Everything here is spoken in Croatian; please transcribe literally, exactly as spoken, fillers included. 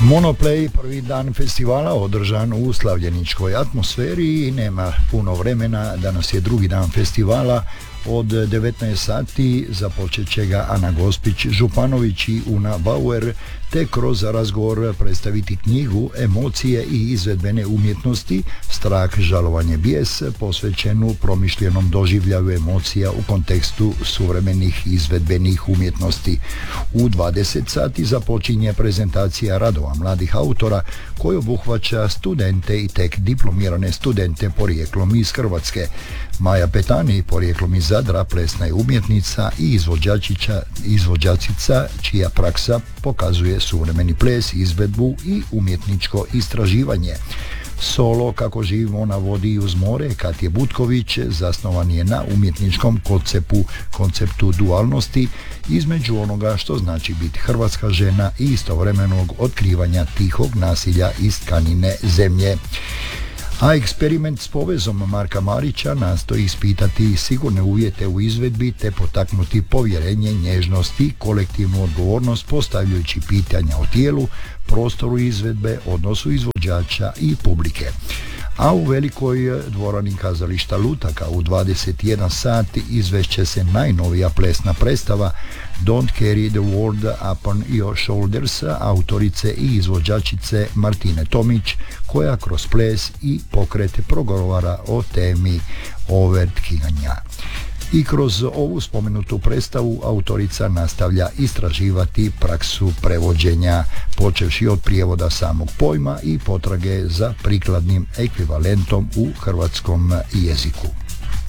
Monoplay, prvi dan festivala održan u slavljeničkoj atmosferi i nema puno vremena, danas je drugi dan festivala. Od devetnaest sati započet će ga Ana Gospić Županović i Una Bauer, te kroz razgovor predstaviti knjigu Emocije i izvedbene umjetnosti, strah, žalovanje, bijes, posvećenu promišljenom doživljaju emocija u kontekstu suvremenih izvedbenih umjetnosti. U dvadeset sati započinje prezentacija radova mladih autora koji obuhvaća studente i tek diplomirane studente porijeklom iz Hrvatske. Maja Petani, porijeklom iz Zadra, plesna je umjetnica i izvođačica, izvođačica čija praksa pokazuje suvremeni ples, izvedbu i umjetničko istraživanje. Solo Kako živimo na vodi i uz more Katje Butković zasnovan je na umjetničkom konceptu, konceptu dualnosti između onoga što znači biti hrvatska žena i istovremenog otkrivanja tihog nasilja iz tkanine zemlje. A eksperiment s povezom Marka Marića nastoji ispitati sigurne uvjete u izvedbi te potaknuti povjerenje, nježnost i kolektivnu odgovornost postavljajući pitanja o tijelu, prostoru izvedbe, odnosu izvođača i publike. A u velikoj dvorani kazališta Lutaka u dvadeset jedan sati izvešće se najnovija plesna predstava Don't Carry the World Upon Your Shoulders autorice i izvođačice Martine Tomić, koja kroz ples i pokret progovara o temi overtkivanja. I kroz ovu spomenutu predstavu autorica nastavlja istraživati praksu prevođenja, počevši od prijevoda samog pojma i potrage za prikladnim ekvivalentom u hrvatskom jeziku.